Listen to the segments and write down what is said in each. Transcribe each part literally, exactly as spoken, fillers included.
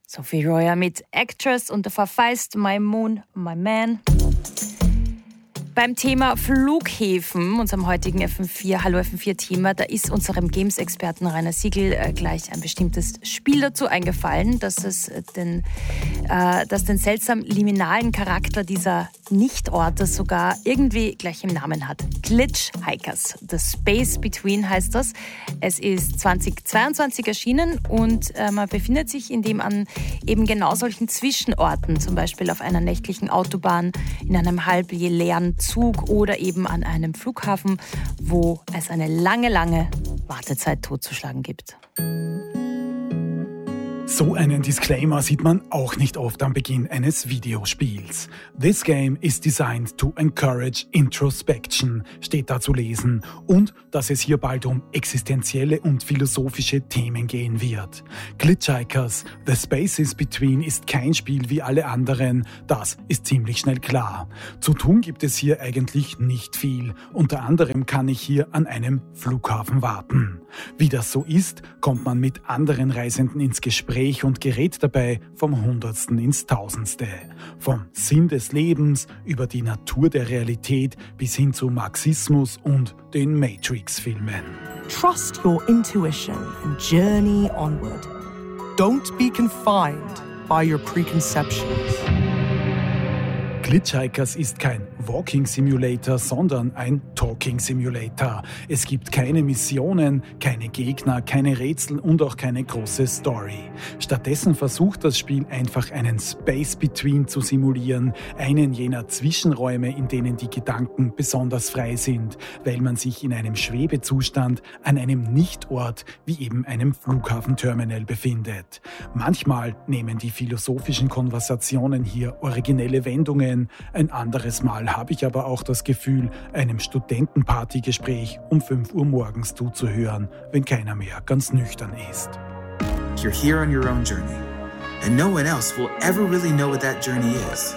Sophie Royer mit Actress und davor Feist, My Moon, My Man. Beim Thema Flughäfen, unserem heutigen F M vier, Hallo F M vier-Thema, da ist unserem Games-Experten Rainer Siegel äh, gleich ein bestimmtes Spiel dazu eingefallen, dass es den, äh, das den seltsam liminalen Charakter dieser Nichtorte sogar irgendwie gleich im Namen hat. Glitch Hikers. The Space Between heißt das. Es ist zweitausendzweiundzwanzig erschienen und äh, man befindet sich in dem an eben genau solchen Zwischenorten, zum Beispiel auf einer nächtlichen Autobahn, in einem halb leeren Zug oder eben an einem Flughafen, wo es eine lange, lange Wartezeit totzuschlagen gibt. So einen Disclaimer sieht man auch nicht oft am Beginn eines Videospiels. This game is designed to encourage introspection, steht da zu lesen, und dass es hier bald um existenzielle und philosophische Themen gehen wird. Glitchhikers, The Spaces Between ist kein Spiel wie alle anderen, das ist ziemlich schnell klar. Zu tun gibt es hier eigentlich nicht viel, unter anderem kann ich hier an einem Flughafen warten. Wie das so ist, kommt man mit anderen Reisenden ins Gespräch und gerät dabei vom Hundertsten ins Tausendste. Vom Sinn des Lebens über die Natur der Realität bis hin zu Marxismus und den Matrix-Filmen. Trust your intuition and journey onward. Don't be confined by your preconceptions. Glitchhikers ist kein Walking Simulator, sondern ein Talking Simulator. Es gibt keine Missionen, keine Gegner, keine Rätsel und auch keine große Story. Stattdessen versucht das Spiel einfach einen Space Between zu simulieren, einen jener Zwischenräume, in denen die Gedanken besonders frei sind, weil man sich in einem Schwebezustand an einem Nichtort wie eben einem Flughafenterminal befindet. Manchmal nehmen die philosophischen Konversationen hier originelle Wendungen. Ein anderes Mal habe ich aber auch das Gefühl, einem Studentenpartygespräch um fünf Uhr morgens zuzuhören, wenn keiner mehr ganz nüchtern ist. You're here on your own journey, and no one else will ever really know what that journey is.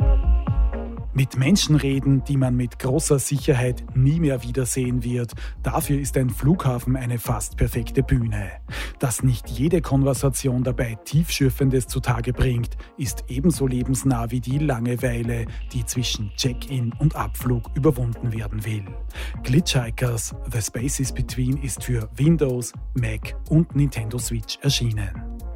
Mit Menschen reden, die man mit großer Sicherheit nie mehr wiedersehen wird. Dafür ist ein Flughafen eine fast perfekte Bühne. Dass nicht jede Konversation dabei Tiefschürfendes zutage bringt, ist ebenso lebensnah wie die Langeweile, die zwischen Check-in und Abflug überwunden werden will. Glitchhikers, The Spaces Between ist für Windows, Mac und Nintendo Switch erschienen.